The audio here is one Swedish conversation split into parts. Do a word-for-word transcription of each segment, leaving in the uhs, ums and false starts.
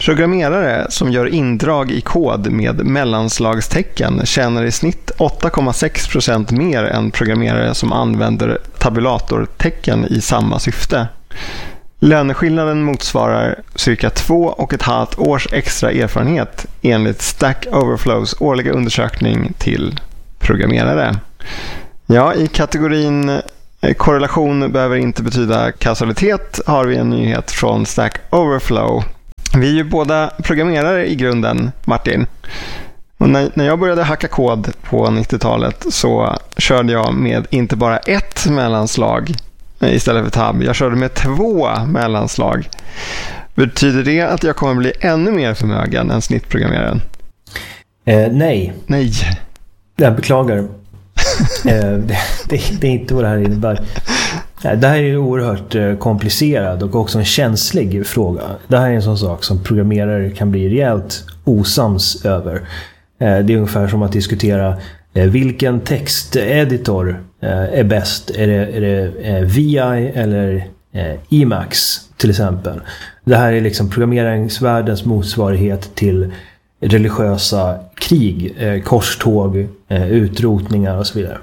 Programmerare som gör indrag i kod med mellanslagstecken tjänar i snitt åtta komma sex procent mer än programmerare som använder tabulatortecken i samma syfte. Löneskillnaden motsvarar cirka två och ett halvt års extra erfarenhet enligt Stack Overflows årliga undersökning till programmerare. Ja, i kategorin korrelation behöver inte betyda kausalitet har vi en nyhet från Stack Overflow. Vi är ju båda programmerare i grunden, Martin. Och när, när jag började hacka kod på nittiotalet så körde jag med inte bara ett mellanslag istället för tab. Jag körde med två mellanslag. Betyder det att jag kommer bli ännu mer förmögen än snittprogrammeraren? Eh, nej. Nej. Jag beklagar. eh, det, det, det är inte vad det här innebär. Det här är ju oerhört komplicerad och också en känslig fråga. Det här är en sån sak som programmerare kan bli rejält osams över. Det är ungefär som att diskutera vilken texteditor är bäst. Är det, är det V I eller Emacs till exempel? Det här är liksom programmeringsvärldens motsvarighet till religiösa krig, korståg, utrotningar och så vidare.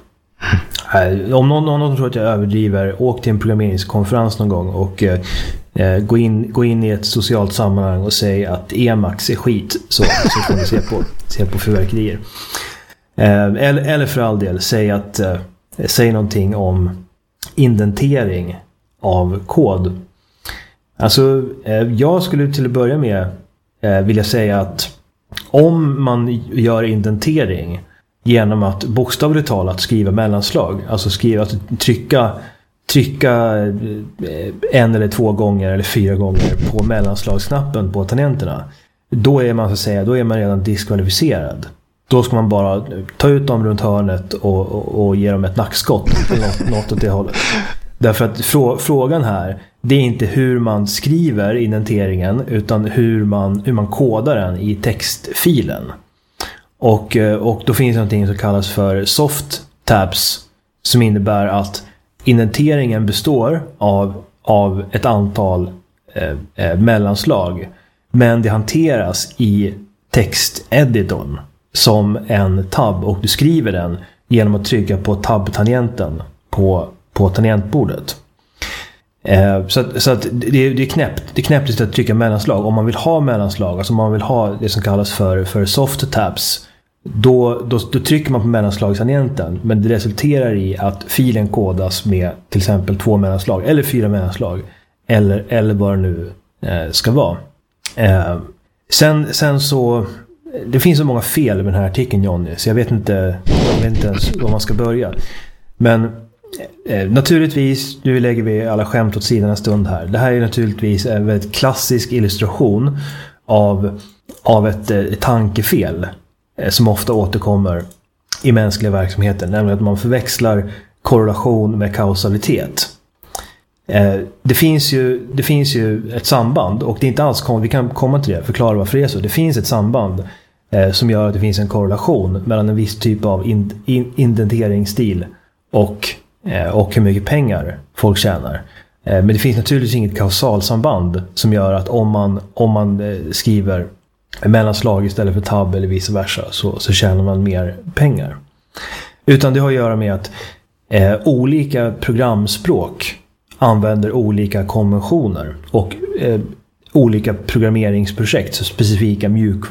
Om någon, någon tror att jag överdriver, åk till en programmeringskonferens någon gång och eh, gå, in, gå in i ett socialt sammanhang och säg att Emacs är skit, så, så får ni se på, se på fyrverkerier. Eh, eller, eller för all del, säg, att, eh, säg någonting om indentering av kod. Alltså, eh, jag skulle till att börja med eh, vilja säga att om man gör indentering genom att bokstavligt talat skriva mellanslag, alltså skriva, att trycka, trycka en eller två gånger eller fyra gånger på mellanslagsknappen på tangenterna, då är man så att säga, då är man redan diskvalificerad. Då ska man bara ta ut dem runt hörnet och, och, och ge dem ett nackskott eller något, något åt det hållet. Därför att frå, frågan här, det är inte hur man skriver indenteringen utan hur man, hur man kodar den i textfilen. Och, och då finns någonting som kallas för soft tabs, som innebär att indenteringen består av, av ett antal eh, mellanslag, men det hanteras i texteditorn som en tab, och du skriver den genom att trycka på tab-tangenten på, på tangentbordet. Eh, så att, så att det, det är knäppt det är knäppt att trycka mellanslag. Om man vill ha mellanslag, alltså om man vill ha det som kallas för, för soft tabs, Då, då, då trycker man på mellanslagstangenten, men det resulterar i att filen kodas med till exempel två mellanslag eller fyra mellanslag eller, eller vad det nu eh, ska vara. Eh, sen, sen så det finns så många fel med den här artikeln, Johnny, så jag vet inte, jag vet inte ens var man ska börja. Men eh, naturligtvis, nu lägger vi alla skämt åt sidan en stund här. Det här är naturligtvis en väldigt klassisk illustration av, av ett, ett tankefel som ofta återkommer i mänskliga verksamheter, nämligen att man förväxlar korrelation med kausalitet. Eh, det, finns ju, det finns ju ett samband, och det är inte alls kom, vi kan komma till det, förklara varför det är så. Det finns ett samband eh, som gör att det finns en korrelation mellan en viss typ av in, in, indenteringsstil och, eh, och hur mycket pengar folk tjänar. Eh, men det finns naturligtvis inget kausalsamband som gör att om man, om man eh, skriver mellanslag istället för tab eller vice versa, så, så tjänar man mer pengar. Utan det har att göra med att eh, olika programspråk använder olika konventioner, och eh, olika programmeringsprojekt, så specifika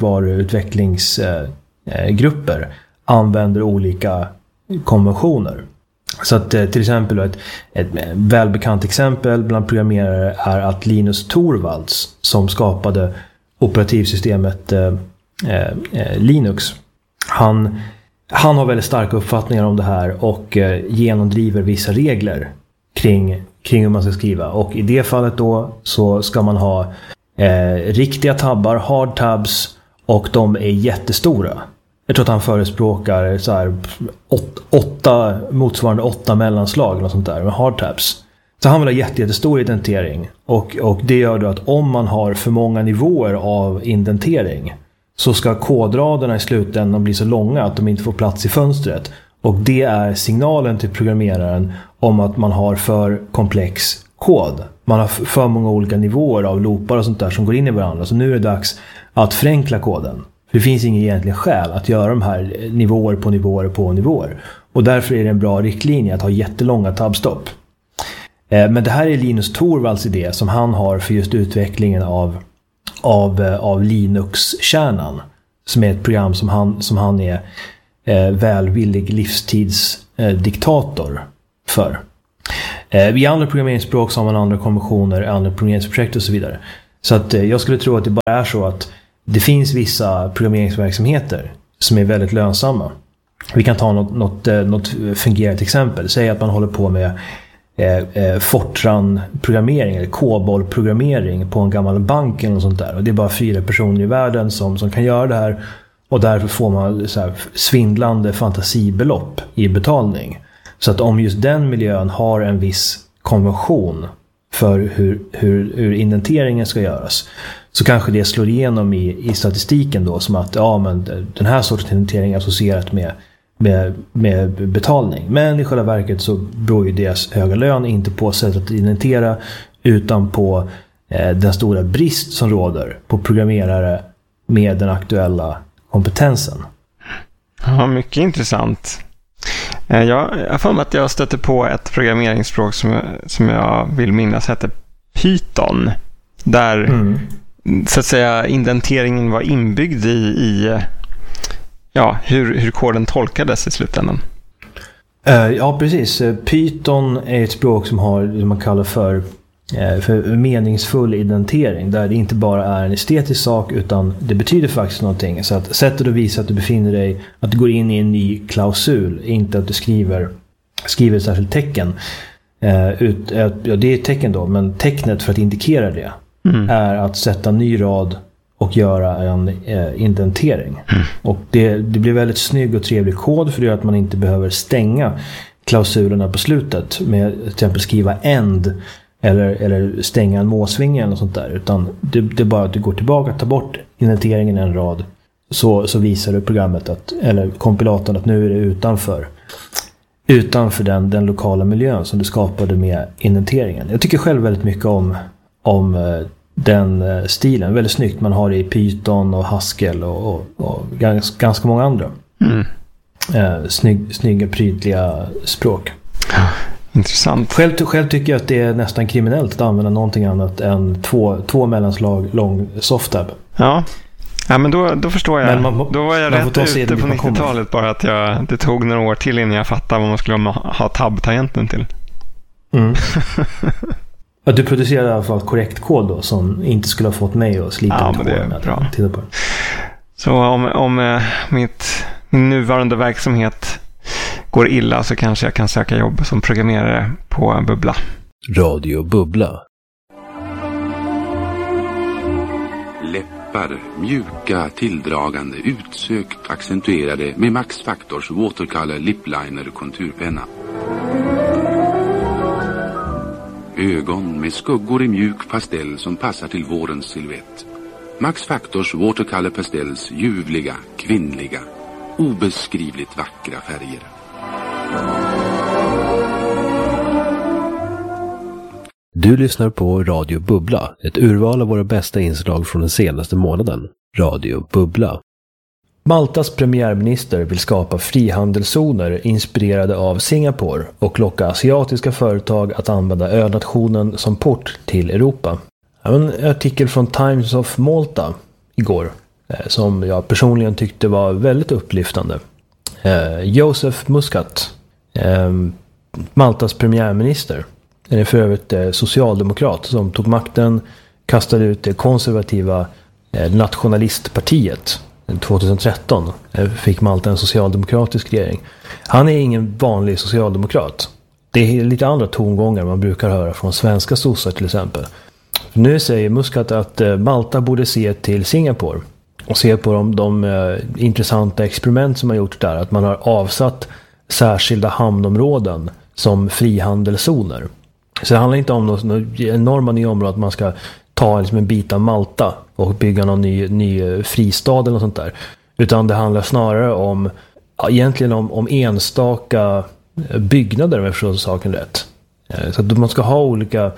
mjukvaruutvecklingsgrupper eh, använder olika konventioner. Så att eh, till exempel ett, ett välbekant exempel bland programmerare är att Linus Torvalds, som skapade operativsystemet eh, eh, Linux, han, han har väldigt starka uppfattningar om det här och eh, genomdriver vissa regler kring, kring hur man ska skriva. Och i det fallet då så ska man ha eh, riktiga tabbar, hard tabs, och de är jättestora. Jag tror att han förespråkar så här, åt, åtta, motsvarande åtta mellanslag och sånt där med hard tabs. Så han vill ha jätte, jättestor indentering. Och, och det gör då att om man har för många nivåer av indentering, så ska kodraderna i slutändan bli så långa att de inte får plats i fönstret. Och det är signalen till programmeraren om att man har för komplex kod. Man har för många olika nivåer av loopar och sånt där som går in i varandra. Så nu är det dags att förenkla koden. För det finns ingen egentlig skäl att göra de här nivåer på nivåer på nivåer. Och därför är det en bra riktlinje att ha jättelånga tabstopp. Men det här är Linus Torvalds idé som han har för just utvecklingen av, av, av Linux-kärnan. Som är ett program som han, som han är eh, välvillig livstidsdiktator eh, för. Eh, I andra programmeringsspråk så har man andra konventioner, andra programmeringsprojekt och så vidare. Så att, eh, jag skulle tro att det bara är så att det finns vissa programmeringsverksamheter som är väldigt lönsamma. Vi kan ta något, något, något fungerande exempel. Säg att man håller på med eh, eh, Fortran-programmering eller COBOL-programmering på en gammal bank eller något sånt där. Och det är bara fyra personer i världen som, som kan göra det här. Och därför får man så här svindlande fantasibelopp i betalning. Så att om just den miljön har en viss konvention för hur, hur, hur indenteringen ska göras, så kanske det slår igenom i, i statistiken då som att ja, men den här sortens indentering är associerat med, med, med betalning. Men i själva verket så beror ju deras höga lön inte på sättet att indentera utan på eh, den stora brist som råder på programmerare med den aktuella kompetensen. Ja, mycket intressant. Jag, jag har för mig att jag stötte på ett programmeringsspråk som, som jag vill minnas heter Python. Där mm. så att säga indenteringen var inbyggd i, i ja, hur, hur koden tolkades i slutändan. Uh, ja, precis. Python är ett språk som har det man kallar för, för meningsfull identering. Där det inte bara är en estetisk sak utan det betyder faktiskt någonting. Så att sättet att visa att du befinner dig, att du går in i en ny klausul, inte att du skriver, skriver ett särskilt tecken. Uh, ut, ja, det är ett tecken då, men tecknet för att indikera det mm. är att sätta en ny rad och göra en eh, indentering. Mm. Och det, det blir väldigt snygg och trevlig kod för det att man inte behöver stänga klausulerna på slutet med till exempel skriva end eller, eller stänga en måsvinge eller något sånt där. Utan det, det är bara att du går tillbaka, tar bort indenteringen en rad, så, så visar du programmet att, eller kompilatorn att nu är det utanför utanför den, den lokala miljön som du skapade med indenteringen. Jag tycker själv väldigt mycket om om eh, den eh, stilen. Väldigt snyggt. Man har det i Python och Haskell och, och, och gans, ganska många andra. Mm. Eh, snygg, snygga, prydliga språk. Intressant. Själv, själv tycker jag att det är nästan kriminellt att använda någonting annat än två, två mellanslag lång softtab. Ja. Ja, men då, då förstår jag. Man, då var jag rätt ute på nittiotalet, bara att jag, det tog några år till innan jag fattade vad man skulle ha tab-tangenten till. Mm. Ja, du producerade i alla fall korrekt kod då, som inte skulle ha fått mig att slita ja, men det är bra. Titta på. Så om, om mitt, min nuvarande verksamhet går illa så kanske jag kan söka jobb som programmerare på Bubbla. Radio Bubbla. Läppar, mjuka, tilldragande, utsökt, accentuerade med Max Factors Watercolor Lipliner konturpenna. Ögon med skuggor i mjuk pastell som passar till vårens silhuett. Max Factors Watercolor Pastels ljuvliga, kvinnliga, obeskrivligt vackra färger. Du lyssnar på Radio Bubbla, ett urval av våra bästa inslag från den senaste månaden. Radio Bubbla. Maltas premiärminister vill skapa frihandelszoner inspirerade av Singapore och locka asiatiska företag att använda önationen som port till Europa. En artikel från Times of Malta igår som jag personligen tyckte var väldigt upplyftande. Joseph Muscat, Maltas premiärminister, är för övrigt socialdemokrat som tog makten, kastade ut det konservativa nationalistpartiet. tjugohundratretton fick Malta en socialdemokratisk regering. Han är ingen vanlig socialdemokrat. Det är lite andra tongångar man brukar höra från svenska sossar till exempel. Nu säger Muscat att Malta borde se till Singapore och se på de, de uh, intressanta experiment som har gjorts där. Att man har avsatt särskilda hamnområden som frihandelszoner. Så det handlar inte om något, något enorma nya områden att man ska ta liksom en bit av Malta och bygga någon ny, ny fristad eller något sånt där. Utan det handlar snarare om ja, egentligen om, om enstaka byggnader, om jag förstår saken rätt. Så att man ska ha olika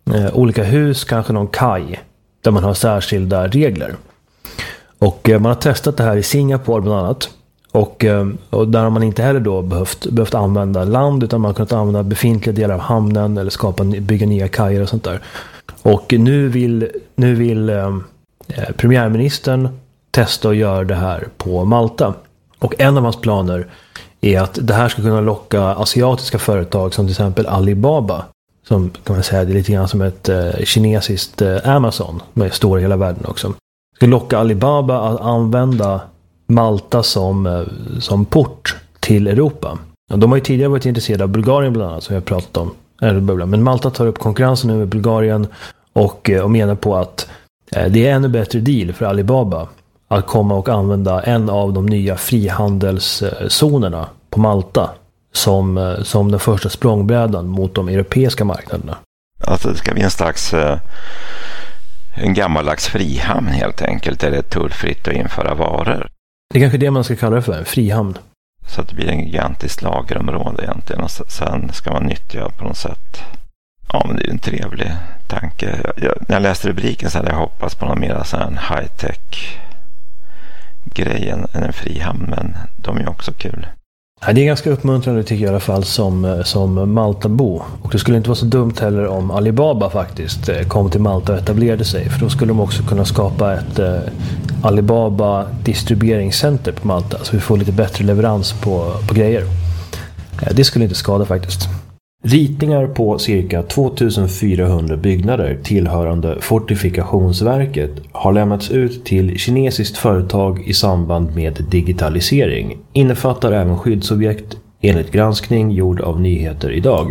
eh, olika hus, kanske någon kaj där man har särskilda regler. Och eh, man har testat det här i Singapore bland annat. Och, eh, och där har man inte heller då behövt, behövt använda land, utan man har kunnat använda befintliga delar av hamnen eller skapa, bygga nya kajer och sånt där. Och nu vill, nu vill eh, premiärministern testa att göra det här på Malta. Och en av hans planer är att det här ska kunna locka asiatiska företag som till exempel Alibaba, som kan man säga det är lite grann som ett eh, kinesiskt eh, Amazon, med stora i hela världen också. Ska locka Alibaba att använda Malta som, eh, som port till Europa. Och de har ju tidigare varit intresserade av Bulgarien bland annat, som jag har pratat om. Men Malta tar upp konkurrensen nu med Bulgarien och, och menar på att eh, det är ännu bättre deal för Alibaba att komma och använda en av de nya frihandelszonerna på Malta som, som den första språngbrädan mot de europeiska marknaderna. Alltså det ska bli en slags en gammaldags frihamn helt enkelt, där det är tullfritt att införa varor. Det är kanske det man ska kalla det för, en frihamn. Så att det blir en gigantisk lagerområde egentligen, och sen ska man nyttja på något sätt. Ja, men det är en trevlig tanke. Jag, när jag läste rubriken så hade jag hoppats på någon mer sån high-tech grejen än en frihamn, men de är ju också kul. Ja, det är ganska uppmuntrande tycker jag i alla fall som, som Maltabo. Och det skulle inte vara så dumt heller om Alibaba faktiskt kom till Malta och etablerade sig. För då skulle de också kunna skapa ett eh, Alibaba distribueringscenter på Malta. Så vi får lite bättre leverans på, på grejer. Eh, det skulle inte skada faktiskt. Ritningar på cirka tvåtusenfyrahundra byggnader tillhörande Fortifikationsverket har lämnats ut till kinesiskt företag i samband med digitalisering. Innefattar även skyddsobjekt enligt granskning gjord av Nyheter idag.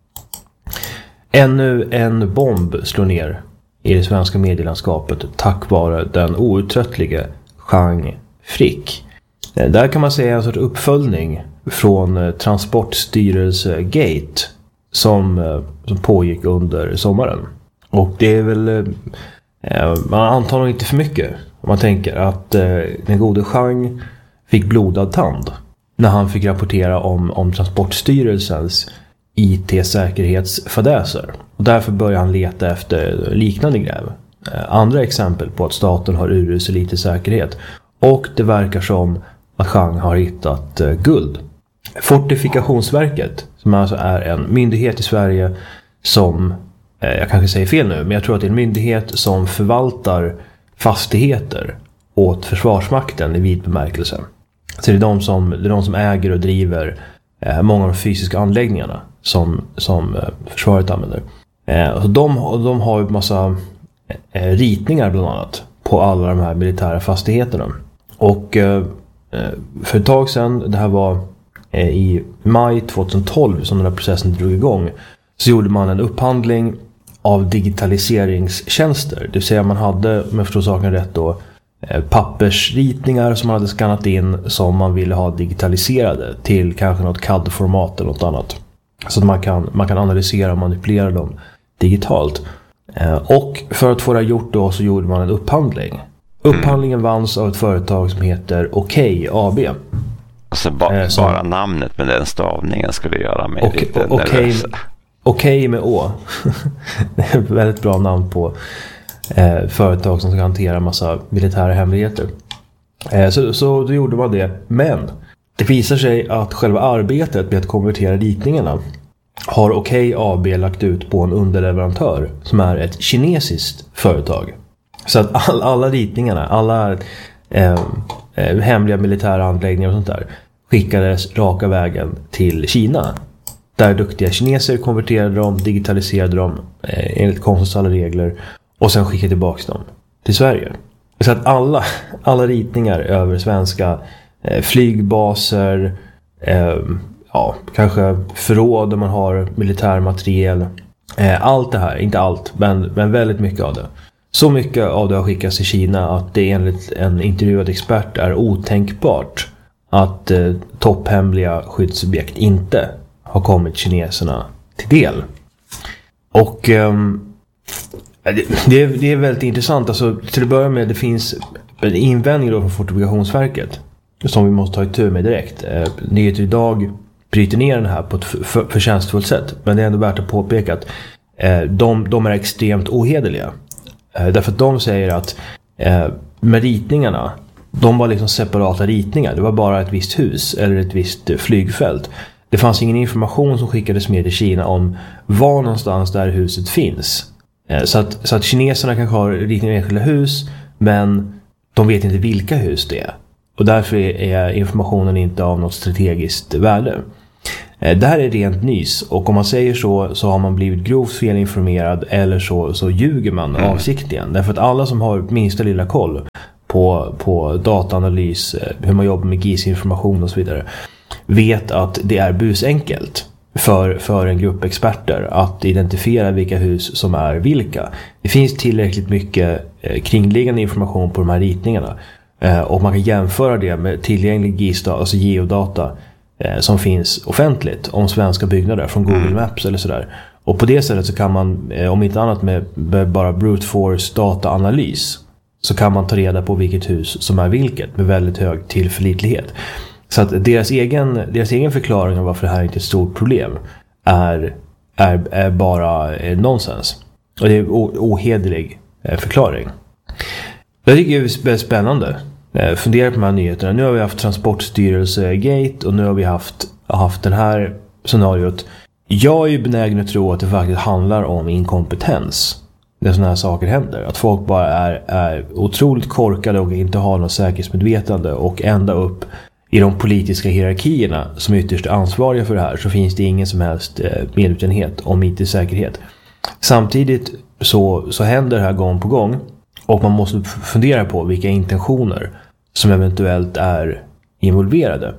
Ännu en bomb slår ner i det svenska medielandskapet tack vare den outtröttlige Chang Frick. Där kan man säga en sorts uppföljning från Transportstyrelse-gate som, som pågick under sommaren. Och det är väl, eh, man antar nog inte för mycket om man tänker att eh, den gode Chang fick blodad tand när han fick rapportera om, om Transportstyrelsens I T-säkerhetsfadäser. Och därför började han leta efter liknande gräv. Eh, andra exempel på att staten har urusel I T-säkerhet. Och det verkar som att Chang har hittat eh, guld. Fortifikationsverket, som alltså är en myndighet i Sverige som, eh, jag kanske säger fel nu, men jag tror att det är en myndighet som förvaltar fastigheter åt Försvarsmakten i vid bemärkelse. Så det är de som, det är de som äger och driver eh, många av de fysiska anläggningarna som, som eh, försvaret använder. Eh, så de, de har ju en massa eh, ritningar bland annat på alla de här militära fastigheterna. Och eh, för ett tag sedan, det här var eh, i maj tjugohundratolv som den här processen drog igång, så gjorde man en upphandling av digitaliseringstjänster. Det vill säga man hade, om jag förstår saken rätt då, eh, pappersritningar som man hade skannat in som man ville ha digitaliserade till kanske något C A D-format eller något annat. Så att man kan, man kan analysera och manipulera dem digitalt. Eh, och för att få det gjort då så gjorde man en upphandling. Upphandlingen vanns av ett företag som heter Okej A B. Alltså ba- eh, som, bara namnet med den stavningen skulle göra mig och, lite och, nervös. Okej med Å. Det är ett väldigt bra namn på eh, företag som ska hantera en massa militära hemligheter. Eh, så, så då gjorde man det. Men det visar sig att själva arbetet med att konvertera ritningarna har Okej A B lagt ut på en underleverantör som är ett kinesiskt företag. Så att all, alla ritningarna, alla eh, eh, hemliga militära anläggningar och sånt där skickades raka vägen till Kina. Där duktiga kineser konverterade dem, digitaliserade dem eh, enligt konstens alla regler och sen skickade tillbaka dem till Sverige. Så att alla, alla ritningar över svenska eh, flygbaser, eh, ja, kanske förråd där man har militär materiel, eh, allt det här, inte allt, men, men väldigt mycket av det. Så mycket av det har skickats till Kina att det enligt en intervjuad expert är otänkbart att eh, topphemliga skyddsobjekt inte har kommit kineserna till del. Och eh, det, det, är, det är väldigt intressant. Alltså, till att börja med, det finns en invändning då från Fortifikationsverket som vi måste ta itu med direkt. Eh, Nyheter idag bryter ner den här på ett för, för, förtjänstfullt sätt. Men det är ändå värt att påpeka att de, de är extremt ohederliga. Därför att de säger att med ritningarna, de var liksom separata ritningar. Det var bara ett visst hus eller ett visst flygfält. Det fanns ingen information som skickades med till Kina om var någonstans där huset finns. Så att, så att kineserna kanske har ritningar i enskilda hus, men de vet inte vilka hus det är. Och därför är informationen inte av något strategiskt värde. Det här är rent nys, och om man säger så så har man blivit grovt felinformerad, eller så, så ljuger man mm. avsiktligen. Därför att alla som har minsta lilla koll på, på dataanalys, hur man jobbar med G I S-information och så vidare, vet att det är busenkelt för, för en grupp experter att identifiera vilka hus som är vilka. Det finns tillräckligt mycket eh, kringliggande information på de här ritningarna, eh, och man kan jämföra det med tillgänglig G I S, alltså geodata, eh, som finns offentligt om svenska byggnader från Google Maps eller sådär. Och på det sättet så kan man, eh, om inte annat med, med bara brute force dataanalys, så kan man ta reda på vilket hus som är vilket med väldigt hög tillförlitlighet. Så att deras egen, deras egen förklaring av varför det här inte är ett stort problem är, är, är bara är nonsens. Och det är en ohederlig förklaring. Jag tycker det är väldigt spännande. Fundera på de här nyheterna. Nu har vi haft Transportstyrelse-gate och nu har vi haft, haft den här scenariot. Jag är ju benägen att tro att det faktiskt handlar om inkompetens när sådana här saker händer. Att folk bara är, är otroligt korkade och inte har något säkerhetsmedvetande, och ända upp i de politiska hierarkierna som är ytterst ansvariga för det här så finns det ingen som helst medvetenhet om I T-säkerhet. Samtidigt så, så händer det här gång på gång, och man måste fundera på vilka intentioner som eventuellt är involverade.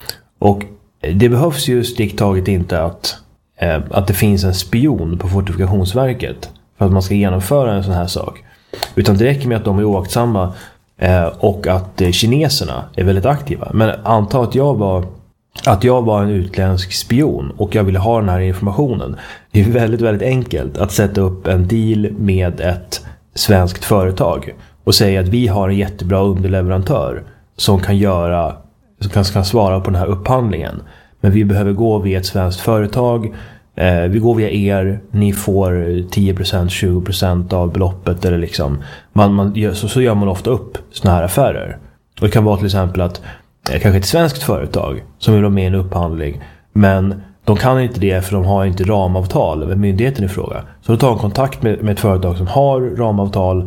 Och det behövs ju strikt taget inte att, eh, att det finns en spion på Fortifikationsverket för att man ska genomföra en sån här sak. Utan det räcker med att de är oaktsamma eh, och att eh, kineserna är väldigt aktiva. Men anta att jag var att jag var en utländsk spion och jag ville ha den här informationen. Det är väldigt, väldigt enkelt att sätta upp en deal med ett svenskt företag och säga att vi har en jättebra underleverantör som kan göra som kan, kan svara på den här upphandlingen. Men vi behöver gå via ett svenskt företag. Eh, vi går via er. Ni får tio procent, tjugo procent av beloppet. Eller liksom. man, man gör, så, så gör man ofta upp såna här affärer. Och det kan vara till exempel att eh, kanske ett svenskt företag som vill ha med en upphandling. Men de kan inte det för de har inte ramavtal med myndigheten i fråga. Så då tar de kontakt med, med ett företag som har ramavtal.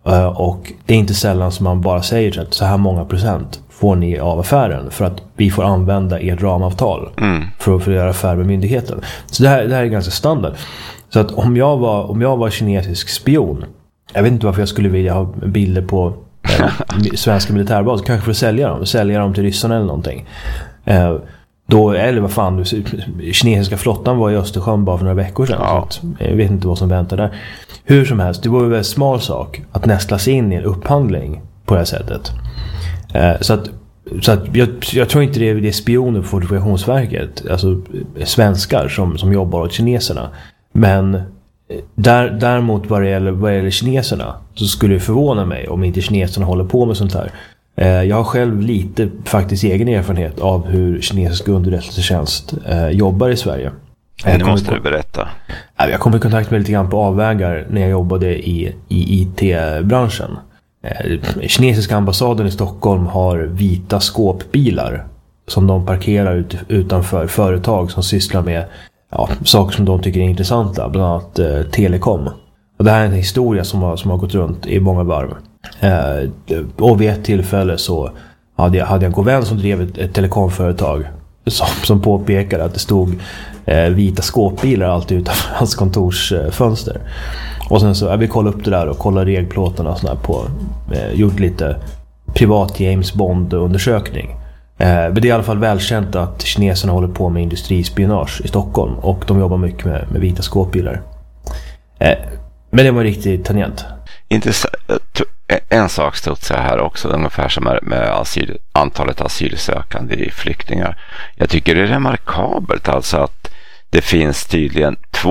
Och det är inte sällan som man bara säger att så här många procent får ni av affären för att vi får använda ert ramavtal mm. för att få göra affär med myndigheten. Så det här, det här är ganska standard. Så att om jag var, om jag var kinesisk spion, jag vet inte varför jag skulle vilja ha bilder på eh, svenska militärbaser, kanske för att sälja dem, sälja dem till ryssarna eller någonting. Eh, Då, eller vad fan, kinesiska flottan var i Östersjön bara för några veckor sedan. Ja. Så att, jag vet inte vad som väntar där. Hur som helst, det var ju en väldigt smal sak att nästla sig in i en upphandling på det här sättet. Eh, så att, så att jag, jag tror inte det är, det är spioner på Fortifikationsverket, alltså svenskar som, som jobbar åt kineserna. Men där, däremot vad det, gäller, vad det gäller kineserna så skulle det förvåna mig om inte kineserna håller på med sånt här. Jag har själv lite faktiskt egen erfarenhet av hur kinesisk underrättelsetjänst eh, jobbar i Sverige. Nu måste du berätta. Jag kom i kontakt med lite grann på avvägar när jag jobbade i, i I T-branschen. Eh, kinesiska ambassaden i Stockholm har vita skåpbilar som de parkerar ut, utanför företag som sysslar med ja, saker som de tycker är intressanta, bland annat eh, telekom. Och det här är en historia som har, som har gått runt i många varv. Eh, och vid ett tillfälle så hade jag, hade jag en god vän som drev ett, ett telekomföretag som, som påpekade att det stod eh, vita skåpbilar alltid utanför hans kontorsfönster. Och sen så ja, vi kollade upp det där och kollade regplåtarna och sådär på, eh, gjort lite privat James Bond undersökning. Eh, men det är i alla fall välkänt att kineserna håller på med industrispionage i Stockholm och de jobbar mycket med, med vita skåpbilar. Eh, men det var riktigt tangent. Intressant. En sak studsar här också, ungefär som med asyl, antalet asylsökande i flyktingar. Jag tycker det är remarkabelt alltså att det finns tydligen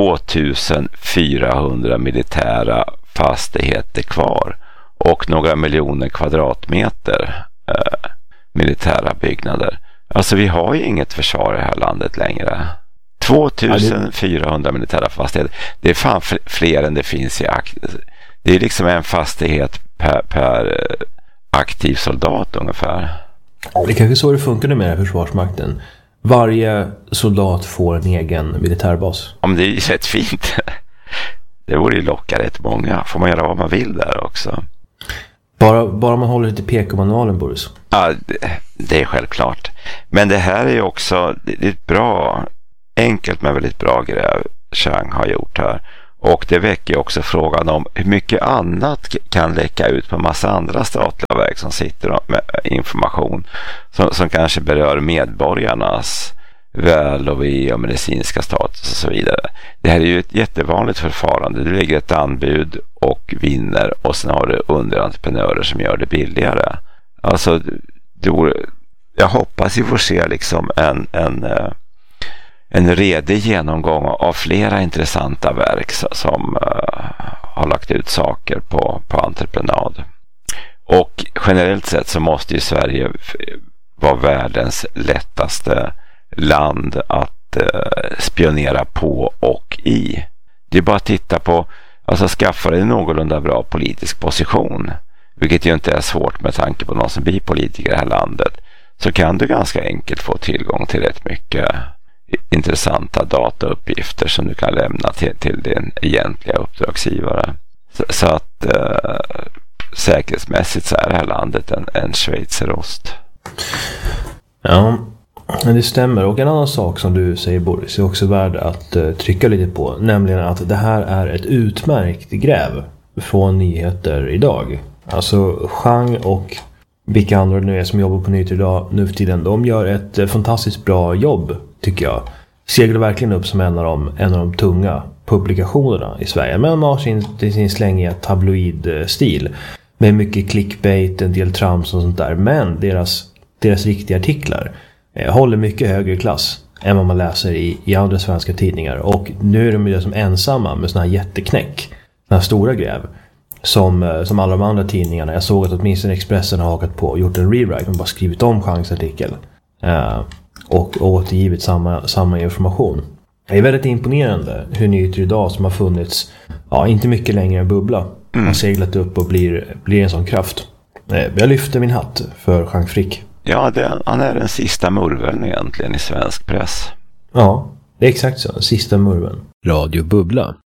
tvåtusenfyrahundra militära fastigheter kvar och några miljoner kvadratmeter eh, militära byggnader. Alltså vi har ju inget försvar i det här landet längre. tvåtusenfyrahundra militära fastigheter. Det är fan fler än det finns i akt. Det är liksom en fastighet per, per aktiv soldat ungefär. Det är kanske så det funkar med den här Försvarsmakten. Varje soldat får en egen militärbas. Ja, men det är ju rätt fint. Det vore ju locka rätt många. Får man göra vad man vill där också. Bara, bara man håller lite P K-manualen, Boris. Ja, det, det är självklart. Men det här är ju också, det är ett bra, enkelt men väldigt bra gräv Chang har gjort här. Och det väcker också frågan om hur mycket annat kan läcka ut på en massa andra statliga verk som sitter med information som, som kanske berör medborgarnas väl och ve och medicinska status och så vidare. Det här är ju ett jättevanligt förfarande. Du lägger ett anbud och vinner och sen har du underentreprenörer som gör det billigare. Alltså, du, jag hoppas vi får se liksom en, en, en redig genomgång av flera intressanta verk som uh, har lagt ut saker på, på entreprenad. Och generellt sett så måste ju Sverige vara världens lättaste land att uh, spionera på och i. Det är bara att titta på, alltså skaffa dig en någorlunda bra politisk position, vilket ju inte är svårt med tanke på någon som blir politiker i det här landet, så kan du ganska enkelt få tillgång till rätt mycket intressanta datauppgifter som du kan lämna till, till din egentliga uppdragsgivare. Så, så att uh, säkerhetsmässigt så är det här landet en, en schweizerost. Ja, det stämmer. Och en annan sak som du säger, Boris, är också värd att uh, trycka lite på. Nämligen att det här är ett utmärkt gräv från nyheter idag. Alltså Chang och vilka andra nu är som jobbar på nyheter idag nu för tiden. De gör ett uh, fantastiskt bra jobb, tycker jag. Seglar verkligen upp som en av de, en av de tunga publikationerna i Sverige. Men de har sin, sin slängiga tabloid-stil. Med mycket clickbait, en del trams och sånt där. Men deras, deras riktiga artiklar eh, håller mycket högre klass än vad man läser i, i andra svenska tidningar. Och nu är de ju som ensamma med såna här jätteknäck. Såna här stora gräv. Som, som alla de andra tidningarna. Jag såg att åtminstone Expressen har hakat på och gjort en rewrite. Och bara skrivit om Changs artikel. Eh, och, och återgivit samma, samma information. Det är väldigt imponerande hur nyheter idag som har funnits, ja, inte mycket längre än bubbla. Mm. Har seglat upp och blir, blir en sån kraft. Jag lyfter min hatt för Chang Frick. Ja, det, han är den sista murveln egentligen i svensk press. Ja, det är exakt så. Sista murveln. Radio Bubbla.